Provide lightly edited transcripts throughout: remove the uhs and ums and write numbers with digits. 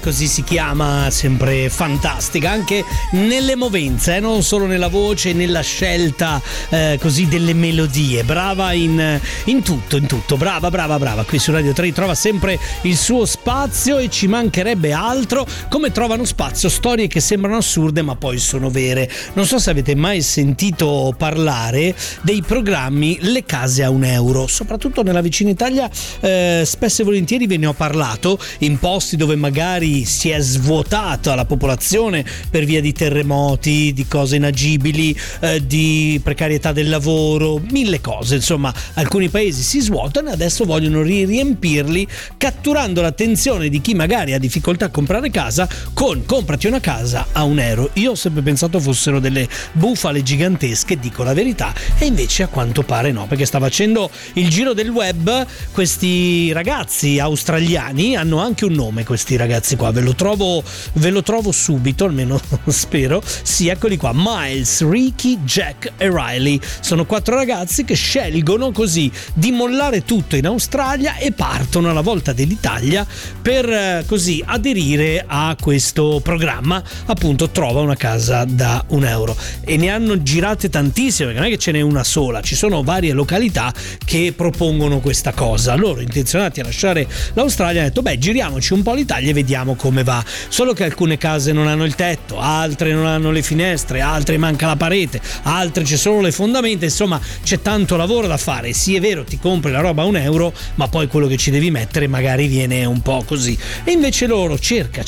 Così si chiama, sempre fantastica anche nelle movenze, non solo nella voce, nella scelta così delle melodie. Brava in tutto, brava. Qui su Radio 3 trova sempre il suo spazio e ci mancherebbe altro, come trovano spazio storie che sembrano assurde ma poi sono vere. Non so se avete mai sentito parlare dei programmi Le case a €1, soprattutto nella vicina Italia. Spesso e volentieri ve ne ho parlato in posti dove magari si è svuotata la popolazione per via di terremoti, di cose inagibili, di precarietà del lavoro, mille cose. Insomma, alcuni paesi si svuotano e adesso vogliono riempirli, catturando l'attenzione di chi magari ha difficoltà a comprare casa con comprati una casa a €1. Io ho sempre pensato fossero delle bufale gigantesche, dico la verità, e invece a quanto pare no, perché sta facendo il giro del web. Questi ragazzi australiani hanno anche un nome, questi ragazzi qua, ve lo trovo subito, almeno spero. Sì, eccoli qua: Miles, Ricky, Jack e Riley. Sono 4 ragazzi che scelgono così di mollare tutto in Australia e partono alla volta dell'Italia per così aderire a questo programma, appunto Trova una casa da €1. E ne hanno girate tantissime, perché non è che ce n'è una sola, ci sono varie località che propongono questa cosa. Loro, intenzionati a lasciare l'Australia, hanno detto giriamoci un po' l'Italia e vediamo come va. Solo che alcune case non hanno il tetto, altre non hanno le finestre, altre manca la parete, altre c'è solo le fondamenta. Insomma, c'è tanto lavoro da fare. Sì, è vero, ti compri la roba a €1, ma poi quello che ci devi mettere magari viene un po' così. E invece loro cerca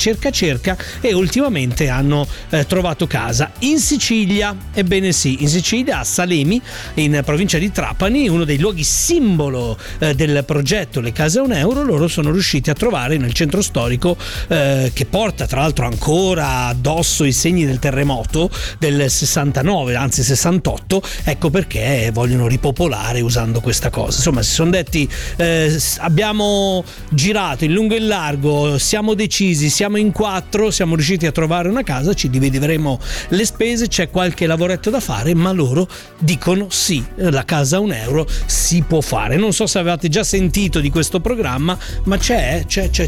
e ultimamente hanno trovato casa in Sicilia. Ebbene sì, in Sicilia, a Salemi, in provincia di Trapani, uno dei luoghi simbolo del progetto Le case a €1. Loro sono riusciti a trovare nel centro storico, che porta tra l'altro ancora addosso i segni del terremoto del 69, anzi 68. Ecco perché vogliono ripopolare usando questa cosa. Insomma, si sono detti abbiamo girato in lungo e in largo, siamo decisi, siamo in 4, siamo riusciti a trovare una casa, ci divideremo le spese, c'è qualche lavoretto da fare, ma loro dicono sì, la casa a €1 si può fare. Non so se avevate già sentito di questo programma, ma c'è.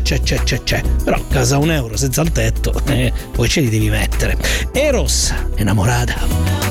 Però casa a €1 senza il tetto, poi ce li devi mettere. Eros, innamorata.